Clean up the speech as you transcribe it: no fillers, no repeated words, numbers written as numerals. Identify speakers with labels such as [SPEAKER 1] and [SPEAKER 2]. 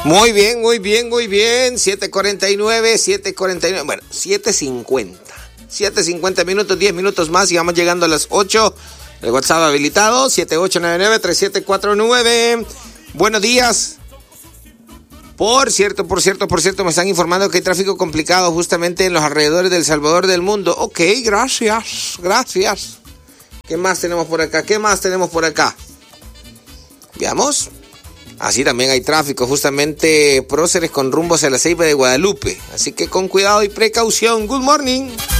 [SPEAKER 1] Muy bien, muy bien, muy bien. 7:49. Bueno, 7:50. 7:50 minutos, 10 minutos más y vamos llegando a las 8. El WhatsApp habilitado, 7899-3749. Buenos días. Por cierto, me están informando que hay tráfico complicado justamente en los alrededores del Salvador del Mundo. Ok, gracias. ¿Qué más tenemos por acá? Veamos. Así también hay tráfico, justamente próceres con rumbo hacia la Ceiba de Guadalupe. Así que con cuidado y precaución. Good morning.